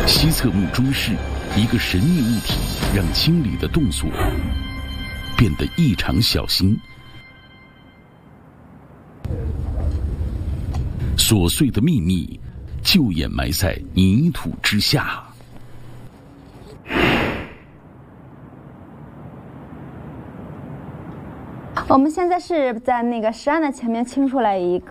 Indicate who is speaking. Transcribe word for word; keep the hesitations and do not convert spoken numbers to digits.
Speaker 1: 西侧目中室，一个神秘物体让清理的动作变得异常小心。琐碎的秘密就掩埋在泥土之下。
Speaker 2: 我们现在是在那个石案的前面清出来一个